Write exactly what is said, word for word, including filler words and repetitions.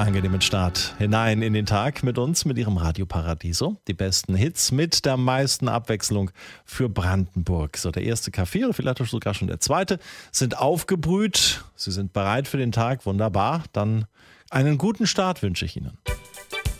angenehmen Start hinein in den Tag mit uns, mit Ihrem Radio Paradiso. Die besten Hits mit der meisten Abwechslung für Brandenburg. So, der erste Kaffee oder vielleicht sogar schon der zweite sind aufgebrüht. Sie sind bereit für den Tag. Wunderbar. Dann einen guten Start wünsche ich Ihnen.